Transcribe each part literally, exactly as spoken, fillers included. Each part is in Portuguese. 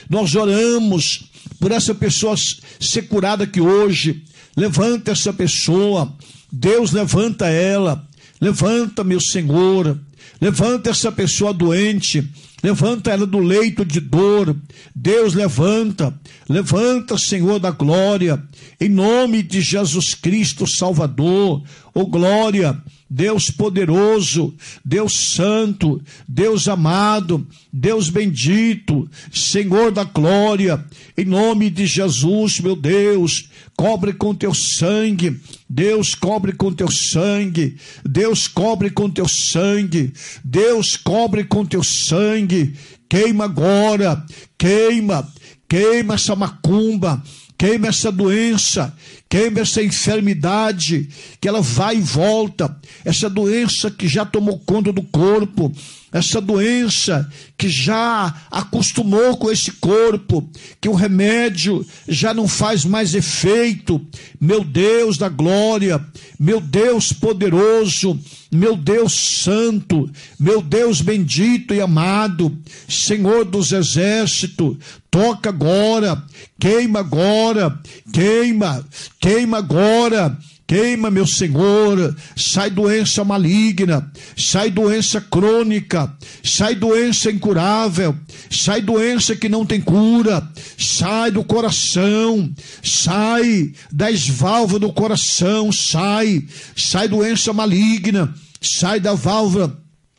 Nós oramos por essa pessoa ser curada aqui hoje. Levanta essa pessoa, Deus, levanta ela, levanta, meu Senhor, levanta essa pessoa doente, levanta ela do leito de dor. Deus, levanta, levanta, Senhor da glória, em nome de Jesus Cristo Salvador. Oh glória, Deus poderoso, Deus santo, Deus amado, Deus bendito, Senhor da glória, em nome de Jesus, meu Deus, cobre com teu sangue, Deus, cobre com teu sangue, Deus, cobre com teu sangue, Deus, cobre com teu sangue, queima agora, queima, queima essa macumba, queima essa doença, queima essa enfermidade, que ela vai e volta, essa doença que já tomou conta do corpo, essa doença que já acostumou com esse corpo, que o remédio já não faz mais efeito. Meu Deus da glória, meu Deus poderoso, meu Deus santo, meu Deus bendito e amado, Senhor dos exércitos, toca agora, queima agora, queima, queima agora, queima, meu Senhor, sai doença maligna, sai doença crônica, sai doença incurável, sai doença que não tem cura, sai do coração, sai das válvulas do coração, sai, sai doença maligna, sai da válvula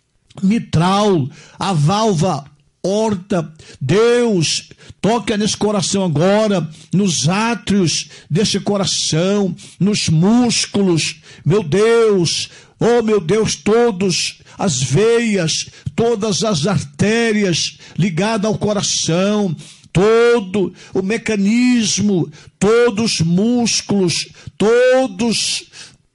mitral, a válvula horta. Deus, toca nesse coração agora, nos átrios desse coração, nos músculos, meu Deus, oh meu Deus, todas as veias, todas as artérias ligadas ao coração, todo o mecanismo, todos os músculos, todos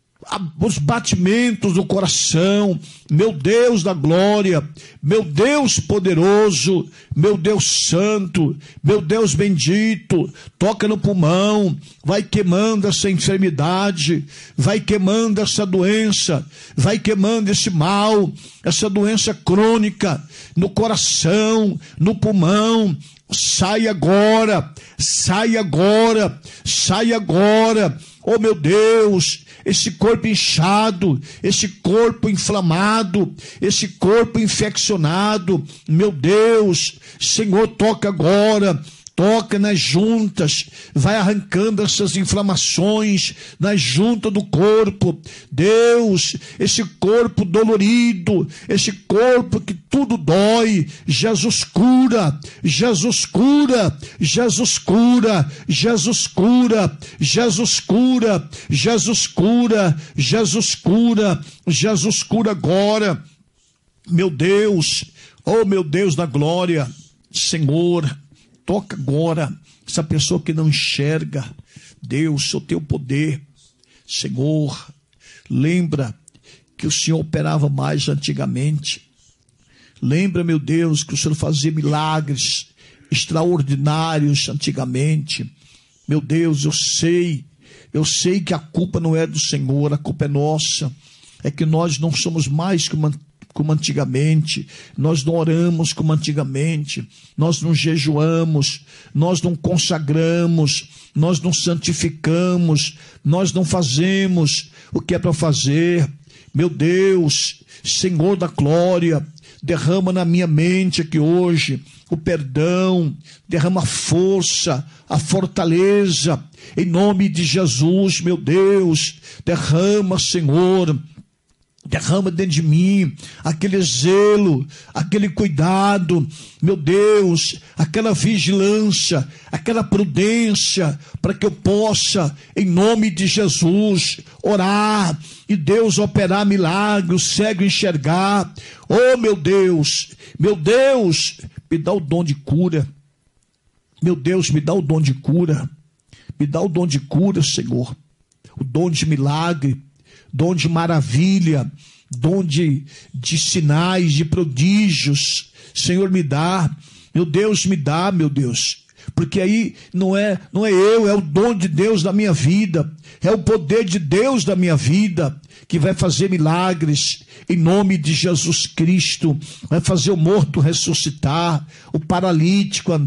os batimentos do coração, meu Deus da glória, meu Deus poderoso, meu Deus santo, meu Deus bendito, toca no pulmão, vai queimando essa enfermidade, vai queimando essa doença, vai queimando esse mal, essa doença crônica, no coração, no pulmão. Sai agora, sai agora, sai agora, oh meu Deus, esse corpo inchado, esse corpo inflamado, esse corpo infeccionado, meu Deus, Senhor, toca agora, toca nas juntas, vai arrancando essas inflamações nas juntas do corpo. Deus, esse corpo dolorido, esse corpo que tudo dói, Jesus cura, Jesus cura, Jesus cura, Jesus cura, Jesus cura, Jesus cura, Jesus cura, Jesus cura agora. Meu Deus, oh meu Deus da glória, Senhor, toca agora essa pessoa que não enxerga. Deus, o teu poder, Senhor, lembra que o Senhor operava mais antigamente. Lembra, meu Deus, que o Senhor fazia milagres extraordinários antigamente. Meu Deus, eu sei, eu sei que a culpa não é do Senhor, a culpa é nossa. É que nós não somos mais como como antigamente, nós não oramos como antigamente, nós não jejuamos, nós não consagramos, nós não santificamos, nós não fazemos o que é para fazer. Meu Deus, Senhor da glória, derrama na minha mente aqui hoje o perdão, derrama a força, a fortaleza, em nome de Jesus, meu Deus, derrama, Senhor, derrama dentro de mim aquele zelo, aquele cuidado, meu Deus, aquela vigilância, aquela prudência, para que eu possa, em nome de Jesus, orar e Deus operar milagre, o cego enxergar. Oh meu Deus, meu Deus, me dá o dom de cura, meu Deus, me dá o dom de cura, me dá o dom de cura, Senhor, o dom de milagre, dom de maravilha, dom de, de sinais, de prodígios. Senhor, me dá, meu Deus, me dá, meu Deus, porque aí não é, não é eu, é o dom de Deus na minha vida, é o poder de Deus na minha vida, que vai fazer milagres, em nome de Jesus Cristo, vai fazer o morto ressuscitar, o paralítico andar,